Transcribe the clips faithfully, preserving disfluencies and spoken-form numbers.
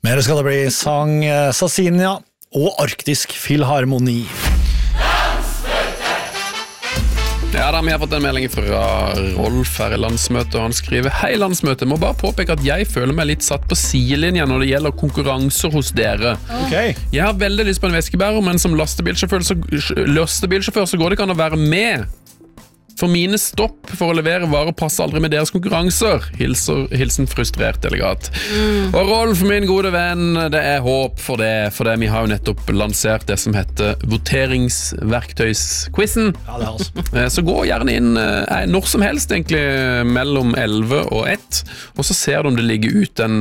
Mer skal det bli sang Sassinia og Arktisk Filharmoni. Ja da, vi har fått en melding fra Rolf her i landsmøtet, og han skriver: Hei landsmøtet, må bare påpeke at jeg føler meg litt satt på sidelinjen når det gjelder konkurranser hos dere. Okay. Jeg har veldig lyst på en veskebærer, men som lastebilsjåfør så, lastebilsjåfør så går det ikke an å være med. For mine stopp for å levere varer passer aldri med deres konkurranser. Hilser, hilsen frustrert delegat. Mm. Og Rolf, min gode venn, det er håp for det, for det vi har jo nettopp lansert det som heter voteringsverktøysquizen. Ja, det er altså. Så gå gjerne inn eh, når som helst, egentlig mellom elleve og ett, og så ser du om det ligger ut en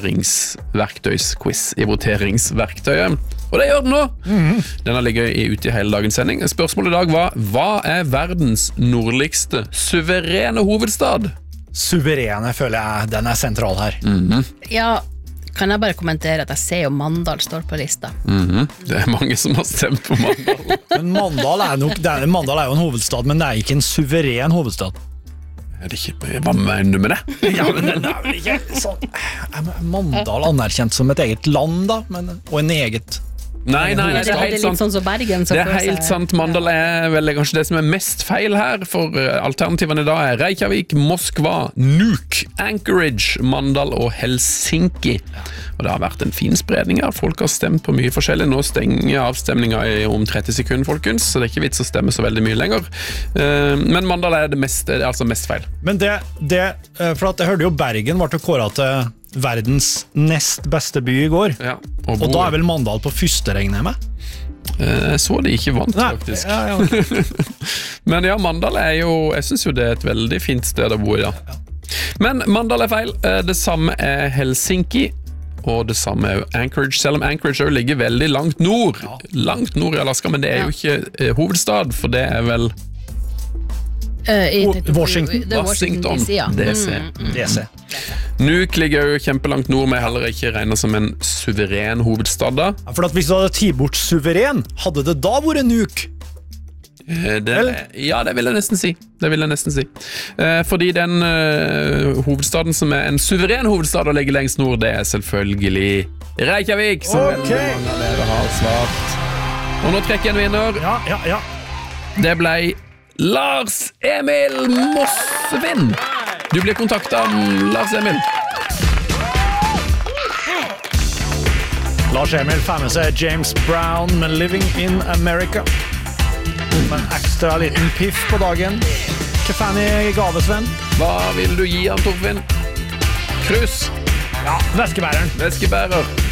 voteringsverktøysquiz i voteringsverktøyet. Og det gjør den nå! Mm-hmm. Den har ligget ute i hele dagens sending. Spørsmålet i dag var: hva er verdens nordligste suverene hovedstad? Suverene, føler jeg. Den er sentral her. Mm-hmm. Ja, kan jeg bare kommentere at jeg ser jo Mandal står på lista. Mm-hmm. Det er mange som har stemt på Mandal. Men Mandal er, nok, det er, Mandal er jo en hovedstad, men det er ikke en suveren hovedstad. Er det ikke, hva mener du med det? Ja, men den er vel ikke sånn. Mandal anerkjent som et eget land da, men, og en eget... Nei, nei, nei, det er helt sant. Sånn som Bergen, så det er helt sant. Mandal er vel kanskje det som er mest feil her, for alternativene da er Reykjavik, Moskva, Nuuk, Anchorage, Mandal og Helsinki. Og det har vært en fin spredning her. Folk har stemt på mye forskjellig. Nå stenger avstemninga om tretti sekunder, folkens, så det er ikke vits å stemme så veldig mye lenger. Men Mandal er det mest, er altså mest feil. Men det, det for at jeg hørte jo Bergen ble kåret til verdens nest beste by i går. Ja, og, og da er vel Mandal på første, regner jeg med? Jeg så de ikke vant, Nei, faktisk. Ja, ja, okay. Men ja, Mandal er jo, jeg synes jo det er et veldig fint sted å bo i da. Ja. Men Mandal er feil. Det samme er Helsinki, og det samme er jo Anchorage, selv om Anchorage jo ligger veldig langt nord. Ja. Langt nord i Alaska, men det er jo ikke hovedstad, for det er vel... Uh, i, Washington. Washington, D C. Mm, mm. D C. Nuuk ligger jo kjempelangt nord, men heller ikke regnet som en suveren hovedstad da. Ja, for at hvis du hadde tatt bort suveren, hadde det da vært Nuuk? Det, ja, det vil jeg nesten si. Det vil jeg nesten si. Eh, fordi den uh, hovedstaden som er en suveren hovedstad og ligger lengst nord, det er selvfølgelig Reykjavik, som okay. veldig mange av dere har svart. Og nå trekker jeg en vinner. Ja, ja, ja. Det ble Lars Emil Mossvin. Du blir kontaktet av Lars Emil. Lars Emil får med seg James Brown med Living in America. Med en ekstra liten piff på dagen. Hva fan i gave, Sven? Hva vil du gi han, Torfinn? Krus. Ja, veskebæreren. Veskebærer.